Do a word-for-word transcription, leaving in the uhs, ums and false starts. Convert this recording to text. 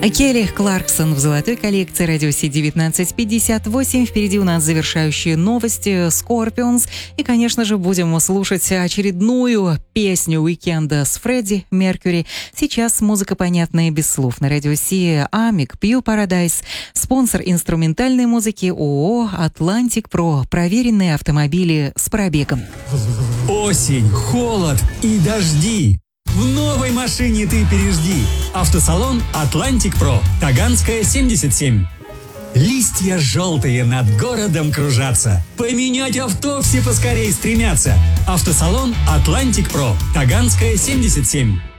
Келли Кларксон в золотой коллекции Радио Си девятнадцать пятьдесят восемь. Впереди у нас завершающие новости Scorpions. И, конечно же, будем слушать очередную песню уикенда с Фредди Меркьюри. Сейчас музыка понятная без слов. На Радио Си Амик, Pew Paradise. Спонсор инструментальной музыки ООО «Атлантик Про». Проверенные автомобили с пробегом. Осень, холод и дожди. В новой машине ты пережди. Автосалон «Атлантик Про», Таганская, семьдесят семь. Листья желтые над городом кружатся. Поменять авто все поскорей стремятся. Автосалон «Атлантик Про», Таганская, семьдесят семь.